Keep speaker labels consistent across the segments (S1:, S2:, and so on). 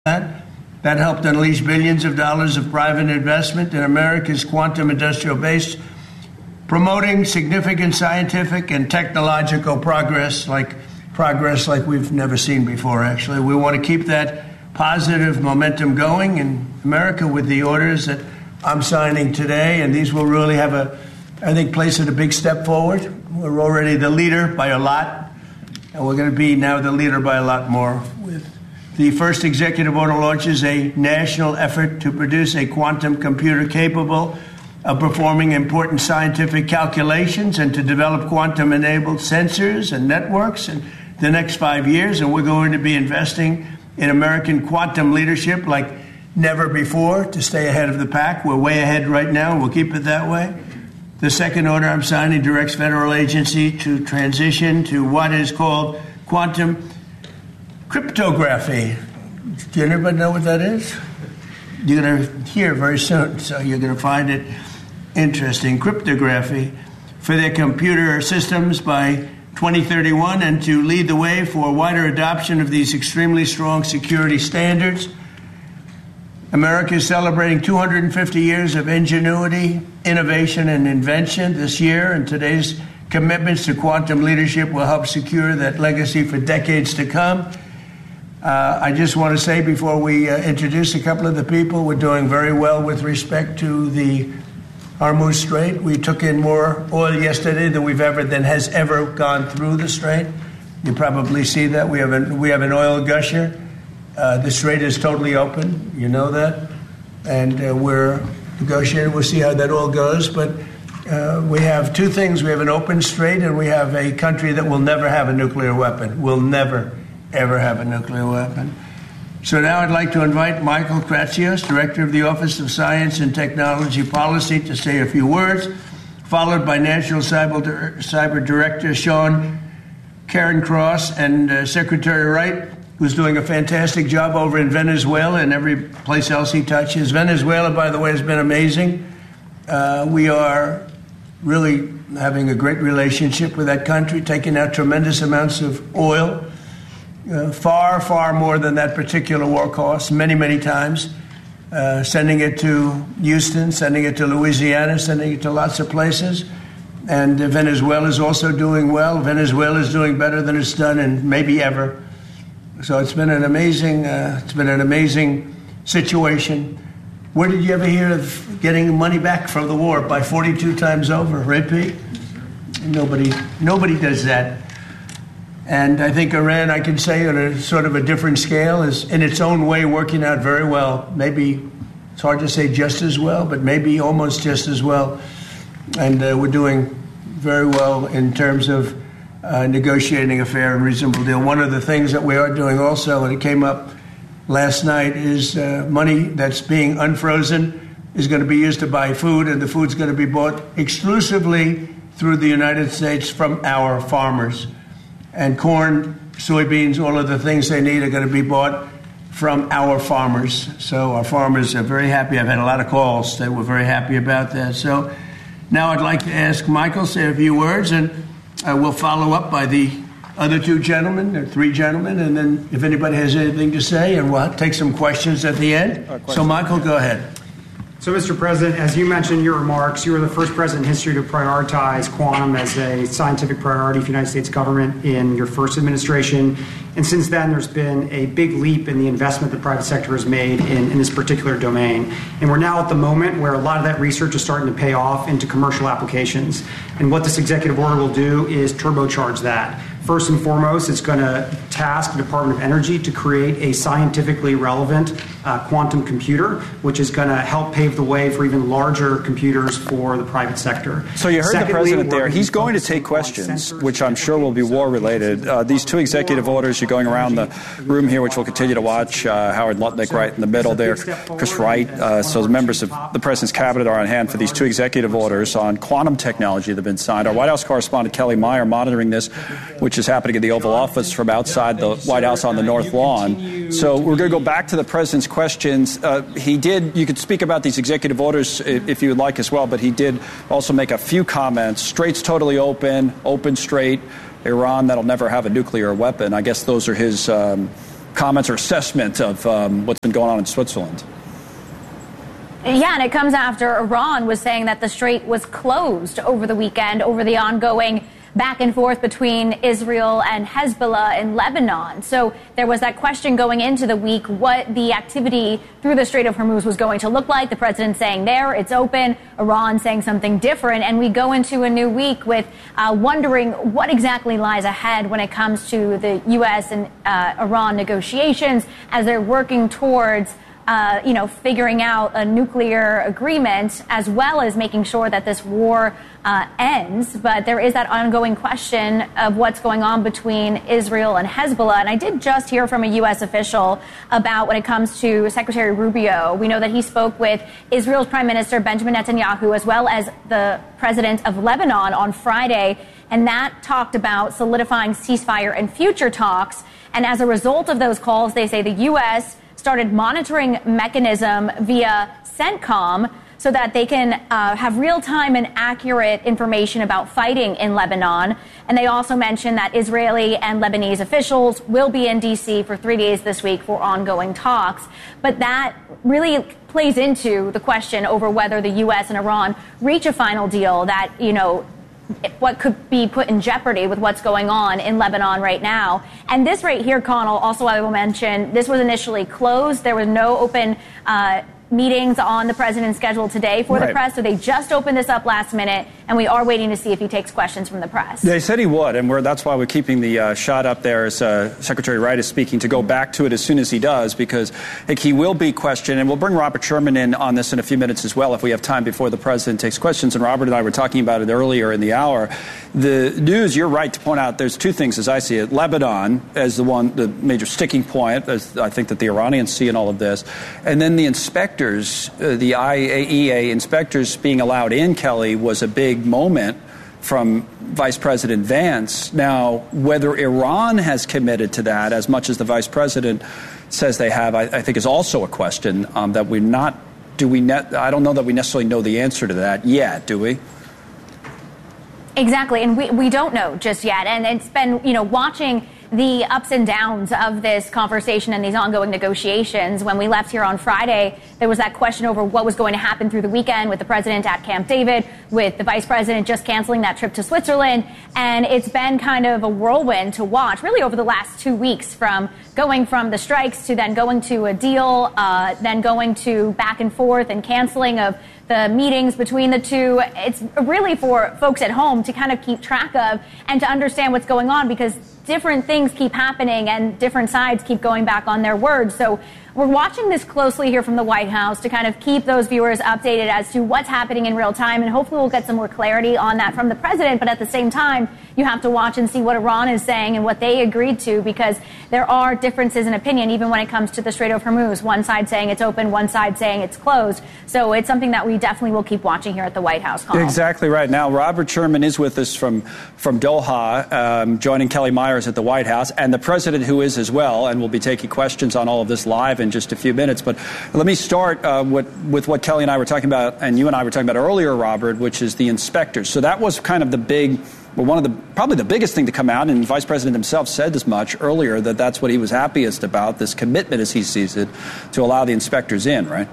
S1: That helped unleash billions of dollars of private investment in America's quantum industrial base, promoting significant scientific and technological progress like we've never seen before, actually. We want to keep that positive momentum going in America with the orders that I'm signing today, and these will really have place it a big step forward. We're already the leader by a lot, and we're going to be now the leader by a lot more. With the first executive order launches a national effort to produce a quantum computer capable of performing important scientific calculations and to develop quantum-enabled sensors and networks in the next 5 years. And we're going to be investing in American quantum leadership like never before to stay ahead of the pack. We're way ahead right now, and we'll keep it that way. The second order I'm signing directs federal agency to transition to what is called quantum cryptography. Do anybody know what that is? You're going to hear very soon, so you're going to find it interesting. Cryptography for their computer systems by 2031, and to lead the way for wider adoption of these extremely strong security standards. America is celebrating 250 years of ingenuity, innovation, and invention this year, and today's commitments to quantum leadership will help secure that legacy for decades to come. I just want to say before we introduce a couple of the people, we're doing very well with respect to the Hormuz Strait. We took in more oil yesterday than has ever gone through the strait. You probably see that. We have an oil gusher. The strait is totally open. You know that. And we're negotiating. We'll see how that all goes. But we have two things. We have an open strait, and we have a country that will never have a nuclear weapon. Will never, ever have a nuclear weapon. So now I'd like to invite Michael Kratsios, Director of the Office of Science and Technology Policy, to say a few words, followed by National Cyber Director Sean Cairncross and Secretary Wright, who's doing a fantastic job over in Venezuela and every place else he touches. Venezuela, by the way, has been amazing. We are really having a great relationship with that country, taking out tremendous amounts of oil. Far, far more than that particular war cost, many, many times. Sending it to Houston, sending it to Louisiana, sending it to lots of places. And Venezuela is also doing well. Venezuela is doing better than it's done in maybe ever. So it's been an amazing situation. Where did you ever hear of getting money back from the war by 42 times over, right, Pete? Nobody does that. And I think Iran, I can say on a sort of a different scale, is in its own way working out very well. Maybe it's hard to say just as well, but maybe almost just as well. And we're doing very well in terms of negotiating a fair and reasonable deal. One of the things that we are doing also, and it came up last night, is money that's being unfrozen is going to be used to buy food, and the food's going to be bought exclusively through the United States from our farmers. And corn, soybeans, all of the things they need are going to be bought from our farmers. So our farmers are very happy. I've had a lot of calls. They were very happy about that. So now I'd like to ask Michael to say a few words, and we'll follow up by the other two gentlemen, or three gentlemen, and then if anybody has anything to say, and we'll take some questions at the end. So Michael, go ahead.
S2: So, Mr. President, as you mentioned in your remarks, you were the first president in history to prioritize quantum as a scientific priority for the United States government in your first administration. And since then, there's been a big leap in the investment the private sector has made in this particular domain. And we're now at the moment where a lot of that research is starting to pay off into commercial applications. And what this executive order will do is turbocharge that. First and foremost, it's going to task the Department of Energy to create a scientifically relevant quantum computer, which is going to help pave the way for even larger computers for the private sector.
S3: So you heard the president there. He's going to take questions, which I'm sure will be war-related. These two executive orders, you're going around the room here, which we'll continue to watch. Howard Lutnick right in the middle there, Chris Wright. So the members of the president's cabinet are on hand for these two executive orders on quantum technology that have been signed. Our White House correspondent Kelly Meyer monitoring this, which is happening in the Oval Office from outside the White House on the North Lawn. So we're going to go back to the president's questions. You could speak about these executive orders if you would like as well, but he did also make a few comments. Strait's totally open strait. Iran, that'll never have a nuclear weapon. I guess those are his comments or assessment of what's been going on in Switzerland.
S4: Yeah, and it comes after Iran was saying that the strait was closed over the weekend over the ongoing back and forth between Israel and Hezbollah in Lebanon. So there was that question going into the week what the activity through the Strait of Hormuz was going to look like. The president saying there it's open, Iran saying something different. And we go into a new week with wondering what exactly lies ahead when it comes to the U.S. and Iran negotiations as they're working towards figuring out a nuclear agreement, as well as making sure that this war ends. But there is that ongoing question of what's going on between Israel and Hezbollah. And I did just hear from a U.S. official about when it comes to Secretary Rubio. We know that he spoke with Israel's Prime Minister Benjamin Netanyahu, as well as the president of Lebanon on Friday. And that talked about solidifying ceasefire and future talks. And as a result of those calls, they say the U.S. started monitoring mechanism via CENTCOM so that they can have real-time and accurate information about fighting in Lebanon. And they also mentioned that Israeli and Lebanese officials will be in D.C. for 3 days this week for ongoing talks. But that really plays into the question over whether the U.S. and Iran reach a final deal that, what could be put in jeopardy with what's going on in Lebanon right now. And this right here, Connell, also I will mention, this was initially closed. There was no open meetings on the president's schedule today for the press, so they just opened this up last minute, and we are waiting to see if he takes questions from the press.
S3: They said he would, and that's why we're keeping the shot up there as Secretary Wright is speaking, to go back to it as soon as he does, because he will be questioned, and we'll bring Robert Sherman in on this in a few minutes as well if we have time before the president takes questions. And Robert and I were talking about it earlier in the hour. The news, you're right to point out, there's two things as I see it. Lebanon as the major sticking point, as I think that the Iranians see in all of this, and then the inspectors, the IAEA inspectors being allowed in, Kelly, was a big moment from Vice President Vance. Now, whether Iran has committed to that as much as the Vice President says they have, I think is also a question that we're not. I don't know that we necessarily know the answer to that yet, do we?
S4: Exactly, and we don't know just yet. And it's been, watching the ups and downs of this conversation and these ongoing negotiations. When we left here on Friday, there was that question over what was going to happen through the weekend with the president at Camp David, with the vice president just canceling that trip to Switzerland. And it's been kind of a whirlwind to watch, really over the last 2 weeks, from going from the strikes to then going to a deal, then going to back and forth and canceling of the meetings between the two. It's really for folks at home to kind of keep track of and to understand what's going on, because different things keep happening and different sides keep going back on their words. So we're watching this closely here from the White House to kind of keep those viewers updated as to what's happening in real time. And hopefully we'll get some more clarity on that from the president. But at the same time, you have to watch and see what Iran is saying and what they agreed to, because there are differences in opinion, even when it comes to the Strait of Hormuz. One side saying it's open, one side saying it's closed. So it's something that we definitely will keep watching here at the White House. Colin.
S3: Exactly right. Now, Robert Sherman is with us from Doha, joining Kelly Myers at the White House, and the president, who is as well, and we'll be taking questions on all of this live in just a few minutes. But let me start with what Kelly and I were talking about, and you and I were talking about earlier, Robert, which is the inspectors. So that was kind of the big, probably the biggest thing to come out, and Vice President himself said as much earlier, that that's what he was happiest about, this commitment, as he sees it, to allow the inspectors in, right?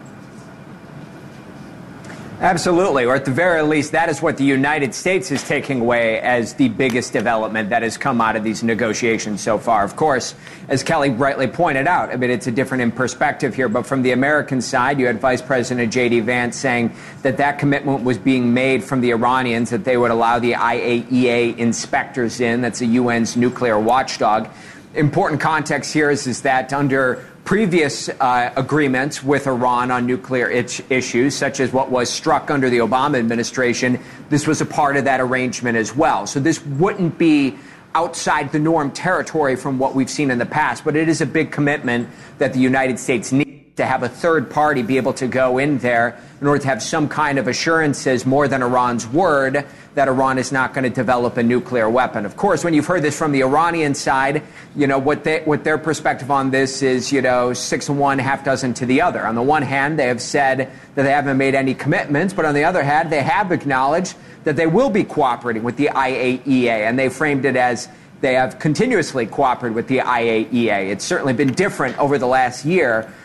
S5: Absolutely, or at the very least, that is what the United States is taking away as the biggest development that has come out of these negotiations so far. Of course, as Kelly rightly pointed out, it's a different in perspective here, but from the American side, you had Vice President J.D. Vance saying that commitment was being made from the Iranians, that they would allow the IAEA inspectors in. That's the UN's nuclear watchdog. Important context here is that under previous agreements with Iran on nuclear issues, such as what was struck under the Obama administration, this was a part of that arrangement as well. So this wouldn't be outside the norm territory from what we've seen in the past, but it is a big commitment that the United States needs to have a third party be able to go in there in order to have some kind of assurances, more than Iran's word, that Iran is not going to develop a nuclear weapon. Of course, when you've heard this from the Iranian side, what their perspective on this is, 6 to 1, half dozen to the other. On the one hand, they have said that they haven't made any commitments, but on the other hand, they have acknowledged that they will be cooperating with the IAEA, and they framed it as they have continuously cooperated with the IAEA. It's certainly been different over the last year,